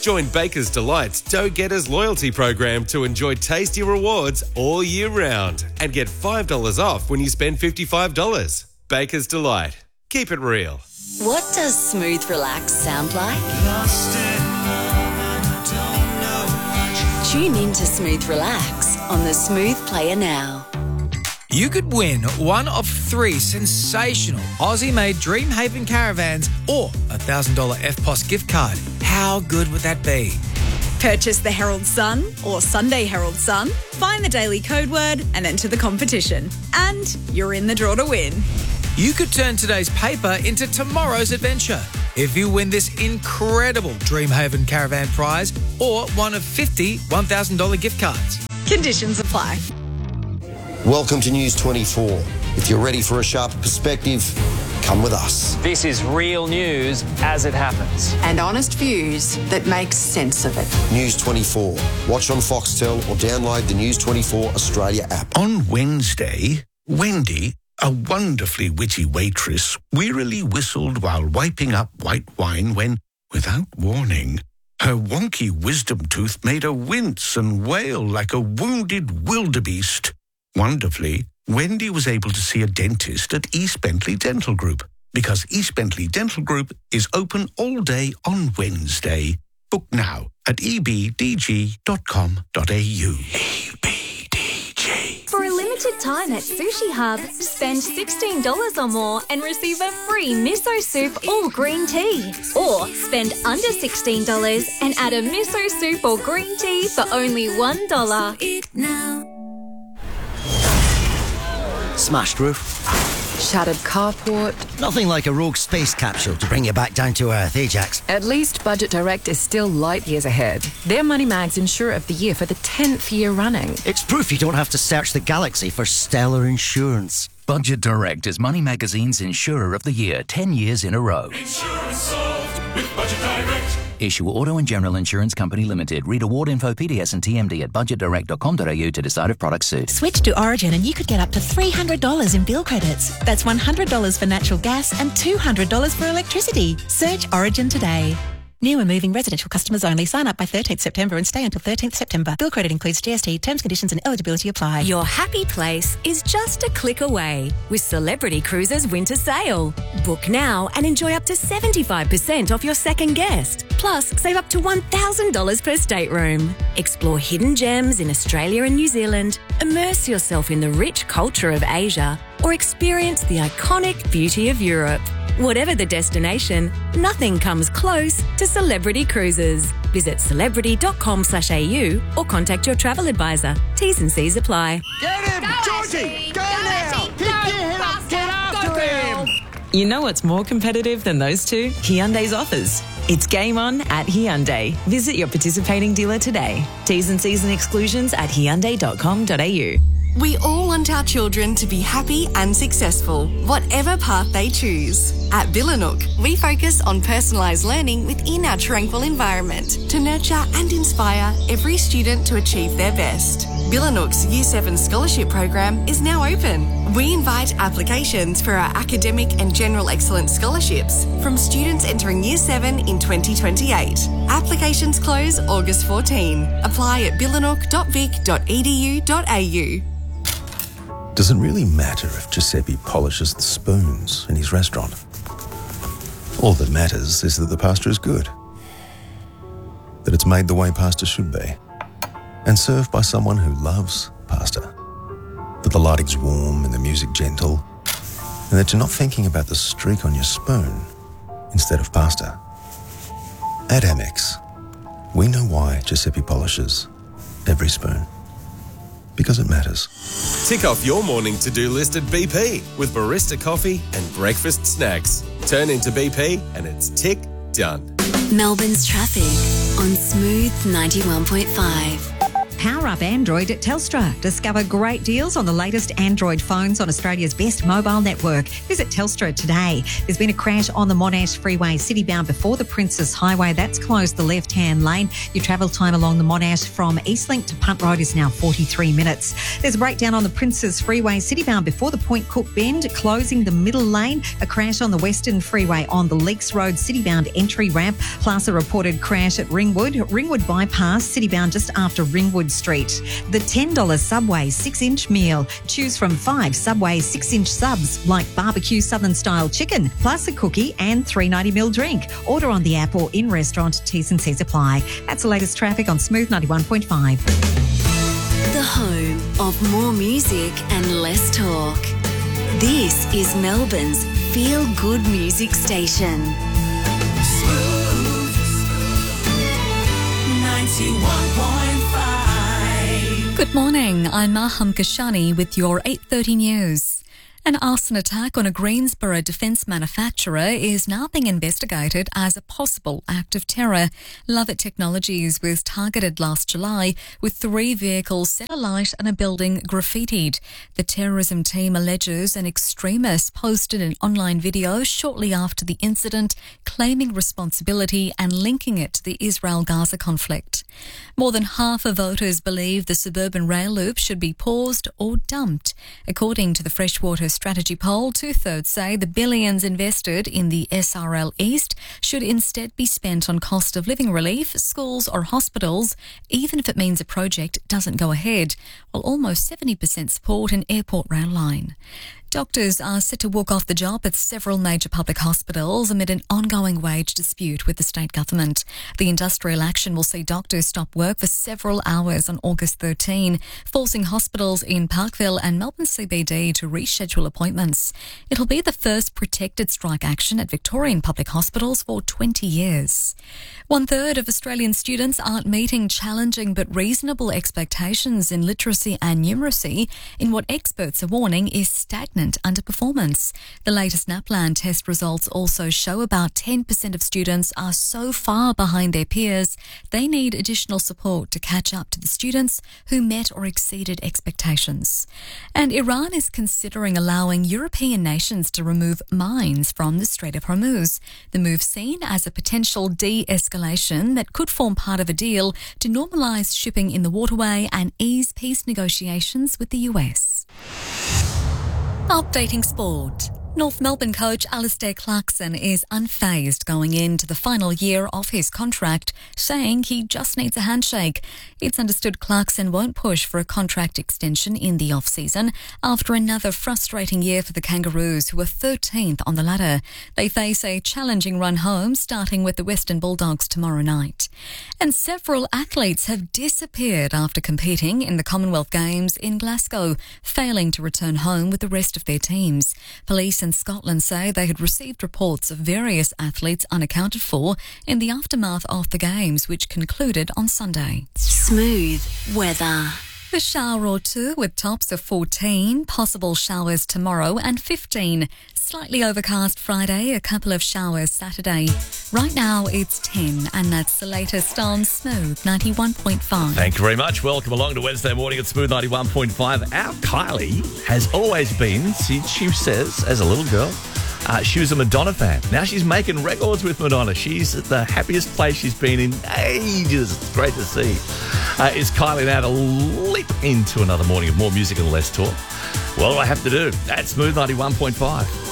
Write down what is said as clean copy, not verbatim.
Join Baker's Delight's Dough-Getters loyalty program to enjoy tasty rewards all year round and get $5 off when you spend $55. Baker's Delight. Keep it real. What does smooth relax sound like? Tune in to Smooth Relax on the Smooth Player now. You could win one of 3 sensational Aussie-made Dreamhaven caravans or a $1,000 FPOS gift card. How good would that be? Purchase the Herald Sun or Sunday Herald Sun, find the daily code word and enter the competition. And you're in the draw to win. You could turn today's paper into tomorrow's adventure if you win this incredible Dreamhaven caravan prize or one of 50 $1,000 gift cards. Conditions apply. Welcome to News 24. If you're ready for a sharper perspective, come with us. This is real news as it happens. And honest views that make sense of it. News 24. Watch on Foxtel or download the News 24 Australia app. On Wednesday, Wendy, a wonderfully witty waitress, wearily whistled while wiping up white wine when, without warning, her wonky wisdom tooth made her wince and wail like a wounded wildebeest. Wonderfully, Wendy was able to see a dentist at East Bentley Dental Group because East Bentley Dental Group is open all day on Wednesday. Book now at ebdg.com.au. EBDG. For a limited time at Sushi Hub, spend $16 or more and receive a free miso soup or green tea. Or spend under $16 and add a miso soup or green tea for only $1. It now. Smashed roof. Shattered carport. Nothing like a rogue space capsule to bring you back down to earth, Ajax. At least Budget Direct is still light years ahead. They're Moneymags Insurer of the Year for the 10th year running. It's proof you don't have to search the galaxy for stellar insurance. Budget Direct is Money Magazine's Insurer of the Year 10 years in a row. Insurance solved with Budget Direct. Issue Auto and General Insurance Company Limited. Read award info, PDS and TMD at budgetdirect.com.au to decide if products suit. Switch to Origin and you could get up to $300 in bill credits. That's $100 for natural gas and $200 for electricity. Search Origin today. New and moving residential customers only. Sign up by 13th September and stay until 13th September. Bill credit includes GST. Terms, conditions and eligibility apply. Your happy place is just a click away with Celebrity Cruises Winter Sale. Book now and enjoy up to 75% off your second guest. Plus, save up to $1,000 per stateroom. Explore hidden gems in Australia and New Zealand. Immerse yourself in the rich culture of Asia or experience the iconic beauty of Europe. Whatever the destination, nothing comes close to Celebrity Cruises. Visit celebrity.com/au or contact your travel advisor. T's and C's apply. Get him! Georgie! Go now! Get after him! You know what's more competitive than those two? Hyundai's offers. It's game on at Hyundai. Visit your participating dealer today. T's and C's and exclusions at hyundai.com.au. We all want our children to be happy and successful, whatever path they choose. At Billanook, we focus on personalised learning within our tranquil environment to nurture and inspire every student to achieve their best. Billanook's Year 7 scholarship program is now open. We invite applications for our academic and general excellence scholarships from students entering Year 7 in 2028. Applications close August 14. Apply at billanook.vic.edu.au. Does it really matter if Giuseppe polishes the spoons in his restaurant? All that matters is that the pasta is good, that it's made the way pasta should be, and served by someone who loves pasta, that the lighting's warm and the music gentle, and that you're not thinking about the streak on your spoon instead of pasta. At Amex, we know why Giuseppe polishes every spoon. Because it matters. Tick off your morning to-do list at BP with barista coffee and breakfast snacks. Turn into BP and it's tick done. Melbourne's traffic on Smooth 91.5. Power up Android at Telstra. Discover great deals on the latest Android phones on Australia's best mobile network. Visit Telstra today. There's been a crash on the Monash Freeway citybound before the Princes Highway. That's closed the left-hand lane. Your travel time along the Monash from Eastlink to Punt Road is now 43 minutes. There's a breakdown on the Princes Freeway citybound before the Point Cook Bend, closing the middle lane. A crash on the Western Freeway on the Leaks Road citybound entry ramp. Plus a reported crash at Ringwood Bypass, citybound just after Ringwood Street. The $10 Subway 6-inch meal. Choose from 5 Subway 6-inch subs like barbecue southern style chicken, plus a cookie and $3.90ml drink. Order on the app or in restaurant. T's and C's apply. That's the latest traffic on Smooth 91.5. The home of more music and less talk. This is Melbourne's Feel Good Music Station. Smooth 91.5. Good morning, I'm Maham Kashani with your 8:30 news. An arson attack on a Greensboro defence manufacturer is now being investigated as a possible act of terror. Lovett Technologies was targeted last July with 3 vehicles set alight and a building graffitied. The terrorism team alleges an extremist posted an online video shortly after the incident, claiming responsibility and linking it to the Israel-Gaza conflict. More than half of voters believe the suburban rail loop should be paused or dumped. According to the Freshwater Strategy poll, 2/3 say the billions invested in the SRL East should instead be spent on cost of living relief, schools or hospitals, even if it means a project doesn't go ahead, while almost 70% support an airport rail line. Doctors are set to walk off the job at several major public hospitals amid an ongoing wage dispute with the state government. The industrial action will see doctors stop work for several hours on August 13, forcing hospitals in Parkville and Melbourne CBD to reschedule appointments. It'll be the first protected strike action at Victorian public hospitals for 20 years. 1/3 of Australian students aren't meeting challenging but reasonable expectations in literacy and numeracy in what experts are warning is stagnant underperformance. The latest NAPLAN test results also show about 10% of students are so far behind their peers, they need additional support to catch up to the students who met or exceeded expectations. And Iran is considering allowing European nations to remove mines from the Strait of Hormuz. The move seen as a potential de-escalation that could form part of a deal to normalise shipping in the waterway and ease peace negotiations with the US. Updating sport. North Melbourne coach Alistair Clarkson is unfazed going into the final year of his contract, saying he just needs a handshake. It's understood Clarkson won't push for a contract extension in the off-season after another frustrating year for the Kangaroos, who are 13th on the ladder. They face a challenging run home, starting with the Western Bulldogs tomorrow night. And several athletes have disappeared after competing in the Commonwealth Games in Glasgow, failing to return home with the rest of their teams. Police in Scotland say they had received reports of various athletes unaccounted for in the aftermath of the Games, which concluded on Sunday. Smooth weather. A shower or two with tops of 14, possible showers tomorrow and 15. Slightly overcast Friday, a couple of showers Saturday. Right now it's 10 and that's the latest on Smooth 91.5. Thank you very much. Welcome along to Wednesday morning at Smooth 91.5. Our Kylie has always been, she says, as a little girl, she was a Madonna fan. Now she's making records with Madonna. She's at the happiest place she's been in ages. It's great to see. Is Kylie now to leap into another morning of more music and less talk? What do I have to do? That's Smooth 91.5.